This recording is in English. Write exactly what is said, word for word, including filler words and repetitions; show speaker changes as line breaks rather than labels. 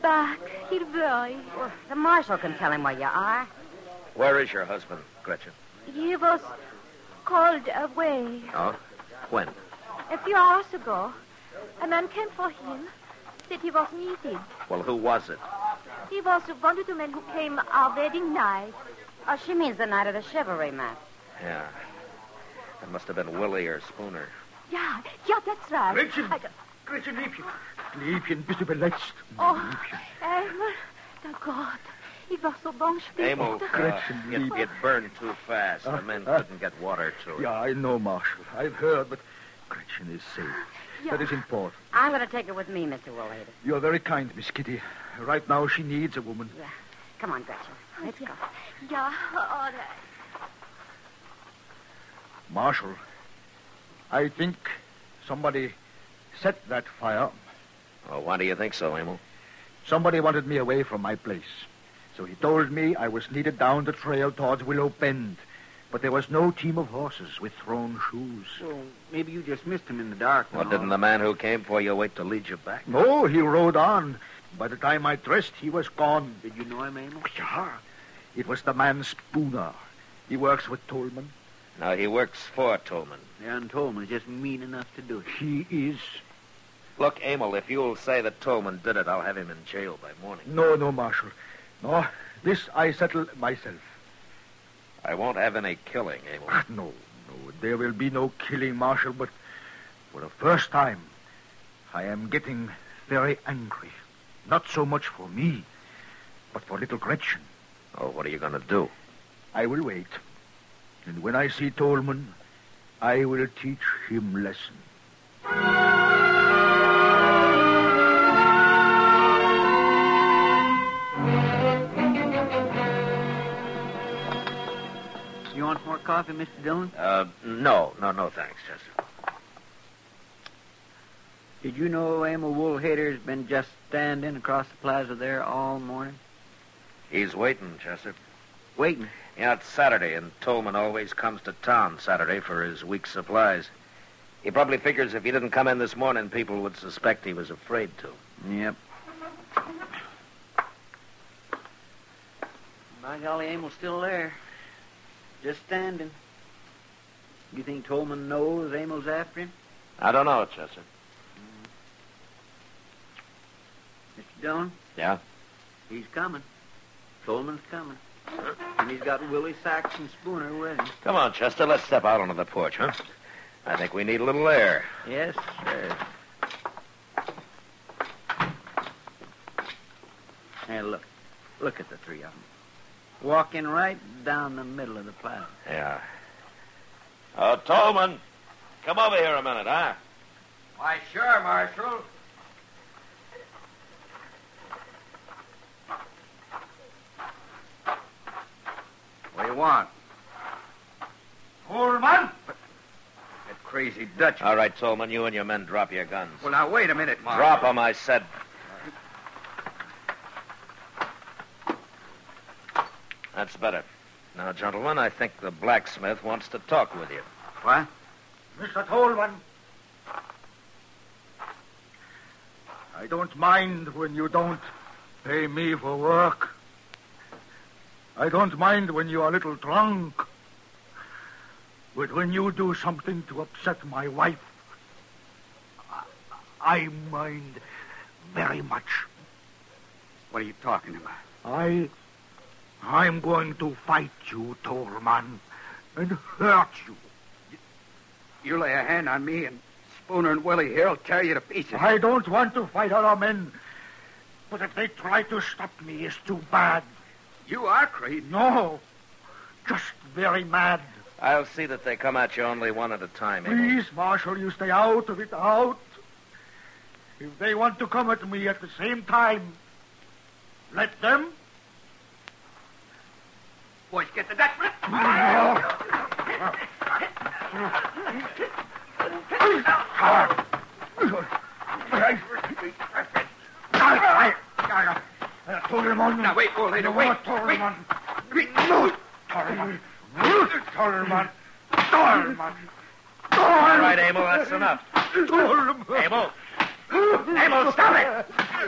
back. He'll worry.
Well, the marshal can tell him where you are.
Where is your husband, Gretchen?
He was called away.
Oh? When?
A few hours ago. A man came for him. Said he was needed.
Well, who was it?
He was one of the men who came our wedding night.
Oh, she means the night of the chivalry match.
Yeah. That must have been Willie or Spooner.
Yeah, yeah, that's right.
Gretchen!
I...
Gretchen, Liebchen. Liebchen, bist du beletzt?
Oh, Emil, der Gott. Ich war so bang spät.
Emil, uh, it, it burned too fast. The men couldn't get water to it.
Yeah, I know, Marshal. I've heard, but Gretchen is safe.
Yeah.
That is important.
I'm going to take her with me, Mister Woolhader.
You're very kind, Miss Kitty. Right now, she needs a woman.
Yeah. Come on, Gretchen. Let's
yeah.
go.
Yeah, all right.
Marshal, I think somebody set that fire.
Oh, why do you think so, Emil?
Somebody wanted me away from my place. So he told me I was needed down the trail towards Willow Bend. But there was no team of horses with thrown shoes.
Well, maybe you just missed him in the dark.
Well, didn't the man who came for you wait to lead you back?
No, he rode on. By the time I dressed, he was gone.
Did you know him, Emil?
Yeah. It was the man Spooner. He works with Tolman.
No, he works for Tolman.
Yeah, and Tolman's just mean enough to do it.
He is.
Look, Emil, if you'll say that Tolman did it, I'll have him in jail by morning.
No, no, Marshal. No, this I settle myself.
I won't have any killing, Emil.
Ah, no, no, there will be no killing, Marshal, but for the first time, I am getting very angry. Not so much for me, but for little Gretchen.
Oh, what are you going to do?
I will wait. And when I see Tolman, I will teach him lesson.
You want more coffee, Mister Dillon?
Uh, no, no, no, thanks, Chester.
Did you know Emil Woolhader's been just standing across the plaza there all morning?
He's waiting, Chester.
Waiting?
Yeah, it's Saturday, and Tolman always comes to town Saturday for his week's supplies. He probably figures if he didn't come in this morning, people would suspect he was afraid to.
Yep. By golly, Emil's still there. Just standing. You think Tolman knows Emil's after him?
I don't know, Chester.
Mister Dillon?
Yeah?
He's coming. Tolman's coming. And he's got Willie Sachs and Spooner with him.
Come on, Chester, let's step out onto the porch, huh? I think we need a little air.
Yes, sir. Hey, look. Look at the three of them. Walking right down the middle of the plaza.
Yeah. Oh, Tolman, come over here a minute, huh?
Why, sure, Marshal. What do you want?
Tolman!
That crazy Dutch.
All right, Tolman, you and your men drop your guns.
Well, now, wait a minute, Marshal.
Drop them, I said. That's better. Now, gentlemen, I think the blacksmith wants to talk with you.
What?
Mister Tolman. I don't mind when you don't pay me for work. I don't mind when you're a little drunk. But when you do something to upset my wife, I mind very much.
What are you talking about?
I... I'm going to fight you, Tolman, and hurt you.
You lay a hand on me, and Spooner and Willie here will tear you to pieces.
I don't want to fight other men, but if they try to stop me, it's too bad.
You are crazy.
No, just very mad.
I'll see that they come at you only one at a time, Emil.
Please, Marshal, you stay out of it, out. If they want to come at me at the same time, let them.
Boys, get the Dutch.
Tolman.
Now, wait, Woolhader, wait.
Tolman.
Wait.
Tolman. Tolman. Tolman.
All right, Emil, that's enough.
Tolman.
Emil. Emil, stop it!